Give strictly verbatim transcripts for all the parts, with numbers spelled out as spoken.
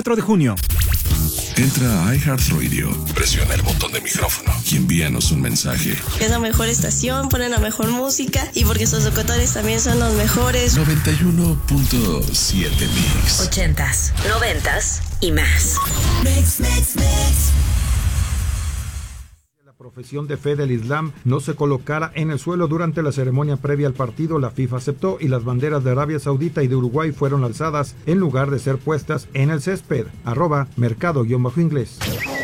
cuatro de junio. Entra a iHeartRadio, presiona el botón de micrófono y envíanos un mensaje. Es la mejor estación, ponen la mejor música y porque sus locutores también son los mejores. noventa y uno punto siete Mix. Ochentas, noventas y más. Mix, mix, mix. La profesión de fe del Islam no se colocara en el suelo durante la ceremonia previa al partido. La FIFA aceptó y las banderas de Arabia Saudita y de Uruguay fueron alzadas en lugar de ser puestas en el césped. Arroba mercado-inglés.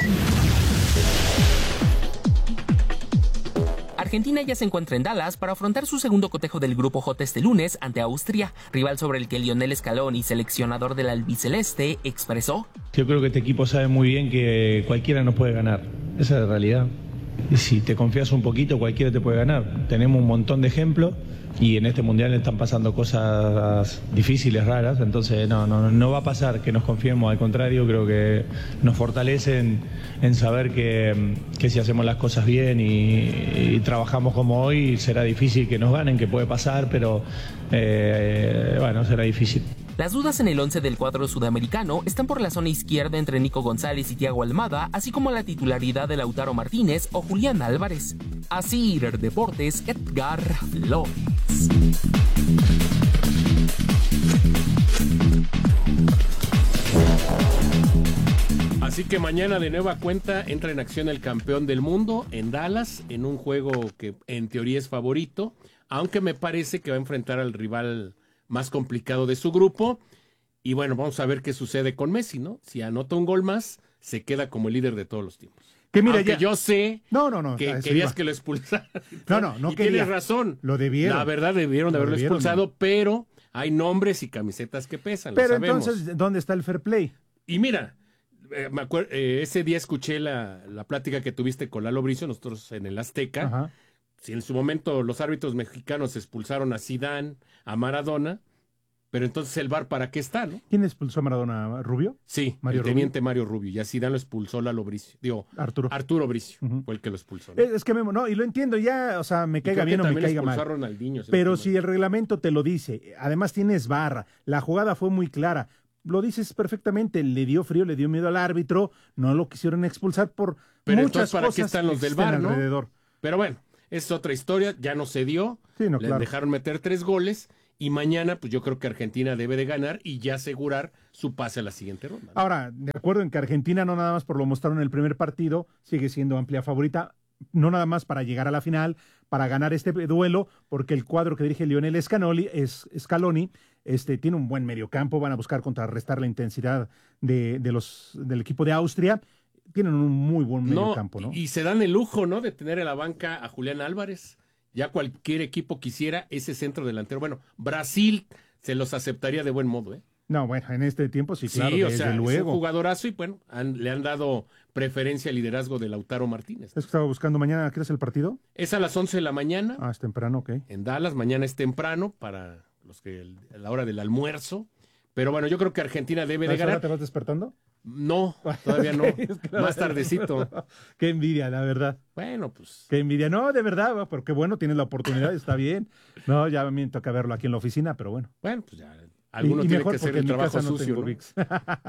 Argentina ya se encuentra en Dallas para afrontar su segundo cotejo del Grupo J este lunes ante Austria, rival sobre el que Lionel Scaloni, seleccionador del albiceleste, expresó: Yo creo que este equipo sabe muy bien que cualquiera nos puede ganar, esa es la realidad. Y si te confías un poquito, cualquiera te puede ganar. Tenemos un montón de ejemplos y en este mundial están pasando cosas difíciles, raras, entonces no, no, no va a pasar que nos confiemos, al contrario, creo que nos fortalecen en saber que, que si hacemos las cosas bien y, y trabajamos como hoy, será difícil que nos ganen, que puede pasar, pero eh, bueno, será difícil. Las dudas en el once del cuadro sudamericano están por la zona izquierda entre Nico González y Thiago Almada, así como la titularidad de Lautaro Martínez o Julián Álvarez. Así, Deportes, Edgar Flores. Así que mañana de nueva cuenta entra en acción el campeón del mundo en Dallas, en un juego que en teoría es favorito, aunque me parece que va a enfrentar al rival más complicado de su grupo. Y bueno, vamos a ver qué sucede con Messi, ¿no? Si anota un gol más, se queda como el líder de todos los tiempos. Que mira, Aunque ya... yo sé no, no, no, que querías que lo expulsaran. No, no, no y quería. tienes razón. Lo debieron. La verdad, debieron de Lo haberlo debieron, expulsado, ¿no? Pero hay nombres y camisetas que pesan, Pero lo sabemos. entonces, ¿dónde está el fair play? Y mira, eh, me acuerdo, eh, ese día escuché la, la plática que tuviste con Lalo Bricio, nosotros en el Azteca. Ajá. Si en su momento los árbitros mexicanos expulsaron a Zidane, a Maradona, pero entonces el V A R ¿para qué está, no? ¿Quién expulsó a Maradona? ¿Rubio? Sí, Mario el teniente Rubio. Mario Rubio. Y a Zidane lo expulsó Lalo Bricio. Digo, Arturo. Arturo Bricio uh-huh. fue el que lo expulsó. ¿no? Es, es que Memo, no, y lo entiendo ya, o sea, me caiga bien o me caiga mal. A Ronaldinho, pero si el reglamento te lo dice, además tienes barra, la jugada fue muy clara, lo dices perfectamente, le dio frío, le dio miedo al árbitro, no lo quisieron expulsar por pero muchas ¿para cosas qué están los del V A R, ¿no? alrededor. Pero bueno, es otra historia, ya no se dio, sí, no, le claro. dejaron meter tres goles. Y mañana, pues yo creo que Argentina debe de ganar y ya asegurar su pase a la siguiente ronda, ¿no? Ahora, de acuerdo en que Argentina no nada más por lo mostraron en el primer partido, sigue siendo amplia favorita, no nada más para llegar a la final, para ganar este duelo, porque el cuadro que dirige Lionel Scaloni, es, Scaloni este, tiene un buen mediocampo, van a buscar contrarrestar la intensidad de, de los, del equipo de Austria, tienen un muy buen mediocampo, ¿no? Y, y se dan el lujo, ¿no?, de tener en la banca a Julián Álvarez. Ya cualquier equipo quisiera ese centro delantero. Bueno, Brasil se los aceptaría de buen modo, ¿eh? No, bueno, en este tiempo sí, claro, sí, o desde sea, luego. Es un jugadorazo y bueno, han, le han dado preferencia al liderazgo de Lautaro Martínez, ¿no? ¿Es que estaba buscando mañana? ¿Qué es el partido? Es a las once de la mañana. Ah, es temprano, ok. En Dallas, mañana es temprano para los que el, a la hora del almuerzo. Pero bueno, yo creo que Argentina debe de ganar. ¿Ahora te vas despertando? No, todavía no. Es que no, más tardecito. Qué envidia, la verdad. Bueno, pues. Qué envidia. No, de verdad, pero qué bueno, tienes la oportunidad, está bien. No, ya me toca verlo aquí en la oficina, pero bueno. Bueno, pues ya. Alguno y, y tiene mejor que hacer porque el en mi trabajo casa no sucio, tengo ¿no? VIX.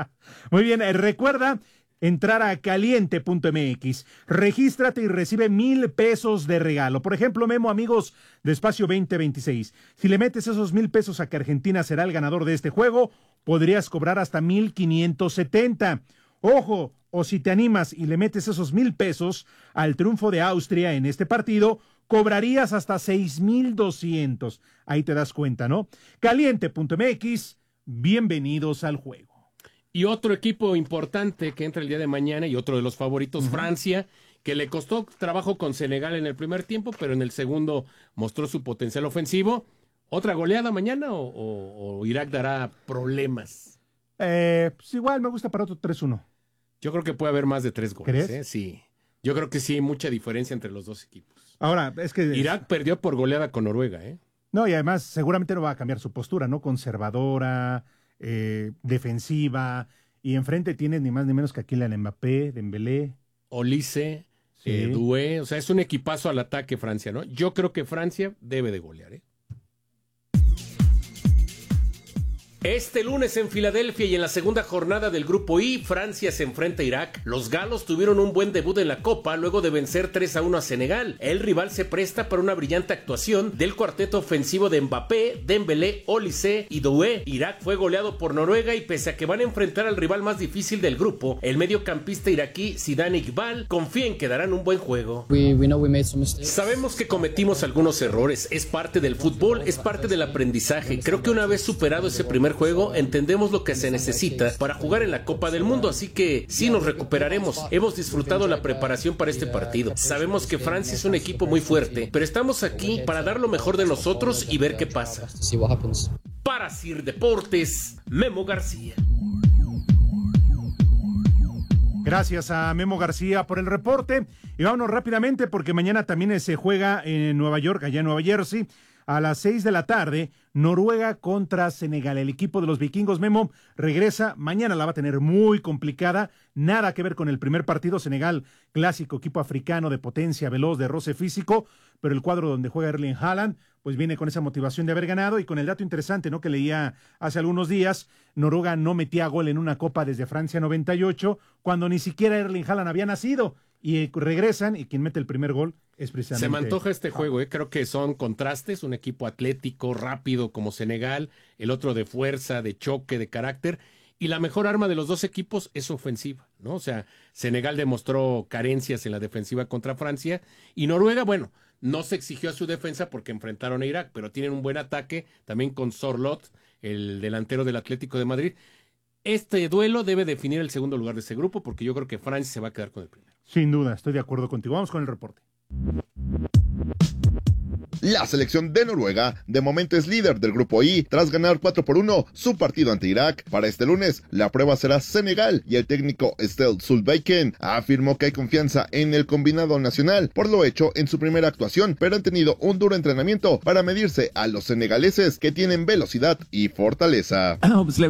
Muy bien, eh, recuerda entrar a caliente punto m x, regístrate y recibe mil pesos de regalo. Por ejemplo, Memo, amigos de Espacio veinte veintiséis, si le metes esos mil pesos a que Argentina será el ganador de este juego, podrías cobrar hasta mil quinientos setenta. Ojo, o si te animas y le metes esos mil pesos al triunfo de Austria en este partido, cobrarías hasta seis mil doscientos. Ahí te das cuenta, ¿no? caliente punto m x, bienvenidos al juego. Y otro equipo importante que entra el día de mañana y otro de los favoritos, uh-huh. Francia, que le costó trabajo con Senegal en el primer tiempo, pero en el segundo mostró su potencial ofensivo. ¿Otra goleada mañana o, o, o Irak dará problemas? Eh, pues igual me gusta para otro tres uno. Yo creo que puede haber más de tres goles. ¿Crees? ¿eh? Sí. Yo creo que sí hay mucha diferencia entre los dos equipos. Ahora, es que... Irak perdió por goleada con Noruega, ¿eh? No, y además seguramente no va a cambiar su postura, ¿no? Conservadora, eh, defensiva, y enfrente tienes ni más ni menos que a Kylian Mbappé, Dembélé. Olise, sí. eh, Doué, o sea, es un equipazo al ataque Francia, ¿no? Yo creo que Francia debe de golear, ¿eh? Este lunes en Filadelfia y en la segunda jornada del Grupo I, Francia se enfrenta a Irak. Los galos tuvieron un buen debut en la Copa luego de vencer tres a uno a Senegal. El rival se presta para una brillante actuación del cuarteto ofensivo de Mbappé, Dembélé, Olise y Doué. Irak fue goleado por Noruega y pese a que van a enfrentar al rival más difícil del grupo, el mediocampista iraquí Zidane Iqbal confía en que darán un buen juego. We, we know we made some mistakes. Sabemos que cometimos algunos errores, es parte del fútbol, es parte del aprendizaje. Creo que una vez superado ese primer juego, entendemos lo que se necesita para jugar en la Copa del Mundo, así que sí nos recuperaremos. Hemos disfrutado la preparación para este partido. Sabemos que Francia es un equipo muy fuerte, pero estamos aquí para dar lo mejor de nosotros y ver qué pasa. Para Sir Deportes, Memo García. Gracias a Memo García por el reporte. Y vámonos rápidamente porque mañana también se juega en Nueva York, allá en Nueva Jersey, a las seis de la tarde, Noruega contra Senegal. El equipo de los vikingos, Memo, regresa. Mañana la va a tener muy complicada. Nada que ver con el primer partido. Senegal, clásico equipo africano de potencia, veloz, de roce físico. Pero el cuadro donde juega Erling Haaland, pues viene con esa motivación de haber ganado y con el dato interesante, ¿no?, que leía hace algunos días. Noruega no metía gol en una copa desde Francia noventa y ocho, cuando ni siquiera Erling Haaland había nacido. Y regresan y quien mete el primer gol es precisamente... Se me antoja este juego, ¿eh? Creo que son contrastes, un equipo atlético, rápido como Senegal, el otro de fuerza, de choque, de carácter, y la mejor arma de los dos equipos es ofensiva, ¿no? O sea, Senegal demostró carencias en la defensiva contra Francia, y Noruega, bueno, no se exigió a su defensa porque enfrentaron a Irak, pero tienen un buen ataque, también con Sorloth, el delantero del Atlético de Madrid. Este duelo debe definir el segundo lugar de ese grupo, porque yo creo que Francia se va a quedar con el primero. Sin duda, estoy de acuerdo contigo. Vamos con el reporte. La selección de Noruega de momento es líder del grupo I tras ganar cuatro por uno su partido ante Irak. Para este lunes la prueba será Senegal y el técnico Ståle Solbakken afirmó que hay confianza en el combinado nacional por lo hecho en su primera actuación, pero han tenido un duro entrenamiento para medirse a los senegaleses que tienen velocidad y fortaleza.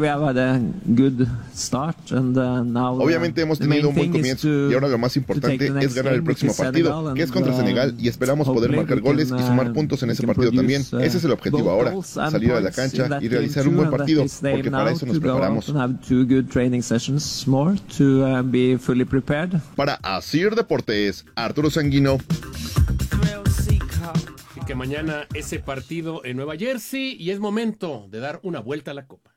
Obviamente hemos tenido un buen comienzo y ahora lo más importante es ganar el próximo partido, que es contra Senegal, y esperamos poder marcar goles y sumar puntos en ese partido también. Ese es el objetivo ahora, salir a la cancha y realizar un buen partido, porque para eso nos preparamos. Para Asir Deportes, Arturo Sanguino. Así que mañana ese partido en Nueva Jersey y es momento de dar una vuelta a la Copa.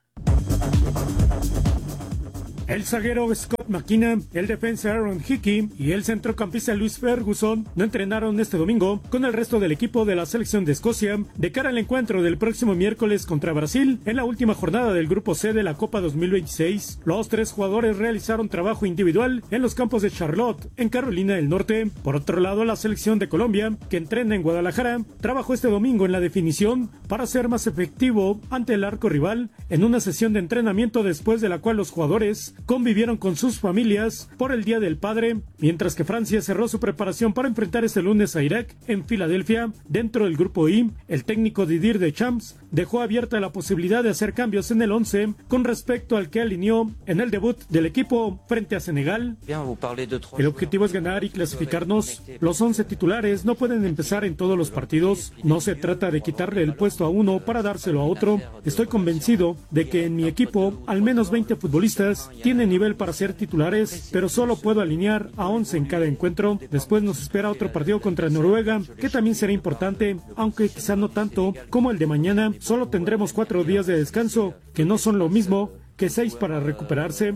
El zaguero Scott McKenna, el defensa Aaron Hickey y el centrocampista Luis Ferguson no entrenaron este domingo con el resto del equipo de la selección de Escocia de cara al encuentro del próximo miércoles contra Brasil en la última jornada del Grupo C de la Copa dos mil veintiséis. Los tres jugadores realizaron trabajo individual en los campos de Charlotte, en Carolina del Norte. Por otro lado, la selección de Colombia, que entrena en Guadalajara, trabajó este domingo en la definición para ser más efectivo ante el arco rival en una sesión de entrenamiento después de la cual los jugadores convivieron con sus familias por el Día del Padre, mientras que Francia cerró su preparación para enfrentar este lunes a Irak en Filadelfia. Dentro del grupo I, el técnico Didier Deschamps dejó abierta la posibilidad de hacer cambios en el once con respecto al que alineó en el debut del equipo frente a Senegal. El objetivo es ganar y clasificarnos. Los once titulares no pueden empezar en todos los partidos. No se trata de quitarle el puesto a uno para dárselo a otro. Estoy convencido de que en mi equipo al menos veinte futbolistas tienen nivel para ser titulares, pero solo puedo alinear a once en cada encuentro. Después nos espera otro partido contra Noruega, que también será importante, aunque quizá no tanto como el de mañana. Solo tendremos cuatro días de descanso, que no son lo mismo que seis para recuperarse.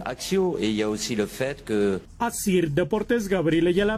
Asir Deportes, Gabriel Ayala.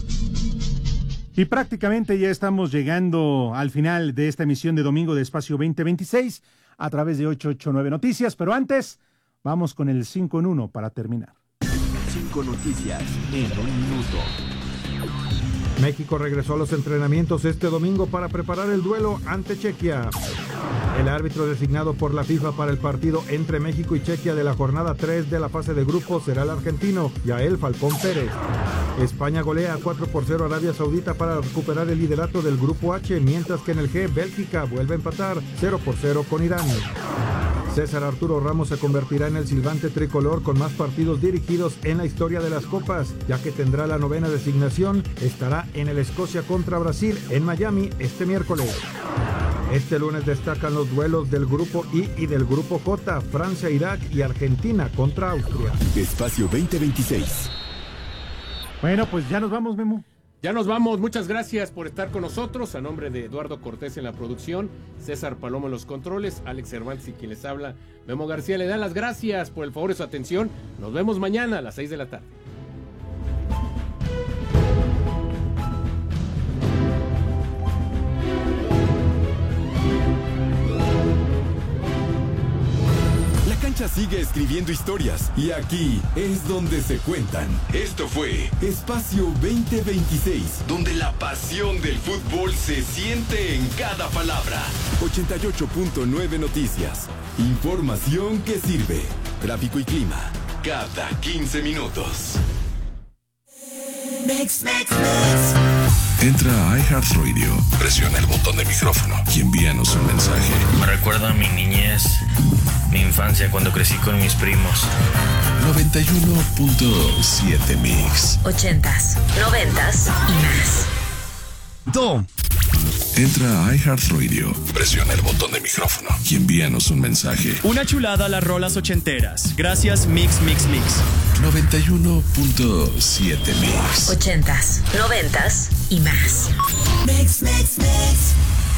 Y prácticamente ya estamos llegando al final de esta emisión de domingo de Espacio veinte veintiséis a través de ochocientos ochenta y nueve Noticias, pero antes vamos con el cinco en uno para terminar. Cinco noticias en un minuto. México regresó a los entrenamientos este domingo para preparar el duelo ante Chequia. El árbitro designado por la FIFA para el partido entre México y Chequia de la jornada tres de la fase de grupos será el argentino Yael Falcón Pérez. España golea cuatro por cero a Arabia Saudita para recuperar el liderato del grupo H, mientras que en el G, Bélgica vuelve a empatar cero por cero con Irán. César Arturo Ramos se convertirá en el silbante tricolor con más partidos dirigidos en la historia de las copas, ya que tendrá la novena designación. Estará en el Escocia contra Brasil en Miami este miércoles. Este lunes destacan los duelos del Grupo I y del Grupo J, Francia, Irak y Argentina contra Austria. Espacio veinte veintiséis. Bueno, pues ya nos vamos, Memo. Ya nos vamos, muchas gracias por estar con nosotros. A nombre de Eduardo Cortés en la producción, César Palomo en los controles, Alex Cervantes y quien les habla, Memo García, le dan las gracias por el favor de su atención. Nos vemos mañana a las seis de la tarde. Sigue escribiendo historias y aquí es donde se cuentan. Esto fue Espacio veinte veintiséis, donde la pasión del fútbol se siente en cada palabra. ochenta y ocho punto nueve Noticias. Información que sirve. Tráfico y clima cada quince minutos. Mix, mix, mix. Entra a iHeartRadio, presiona el botón de micrófono y envíanos un mensaje. Me recuerda a mi niñez, mi infancia cuando crecí con mis primos. noventa y uno punto siete Mix. Ochentas, noventas y más. Do. Entra a iHeartRadio, presiona el botón de micrófono y envíanos un mensaje. Una chulada a las rolas ochenteras. Gracias, Mix, Mix, Mix. noventa y uno punto siete Mix. Ochentas, noventas y más. Mix, mix, mix.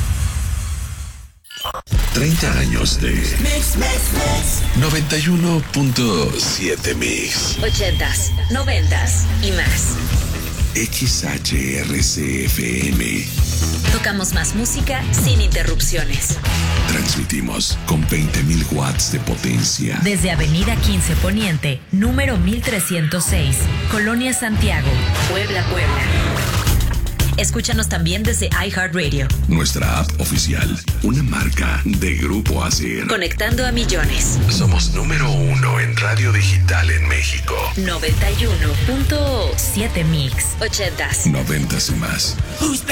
treinta años de Mix, mix, mix. noventa y uno punto siete Mix. Ochentas, noventas y más. X H R C F M. Tocamos más música sin interrupciones. Transmitimos con veinte mil watts de potencia. Desde Avenida quince Poniente, número mil trescientos seis, Colonia Santiago, Puebla, Puebla. Escúchanos también desde iHeartRadio. Nuestra app oficial, una marca de Grupo Acer. Conectando a millones. Somos número uno en radio digital en México. noventa y uno punto siete Mix. Ochentas. Noventas y más.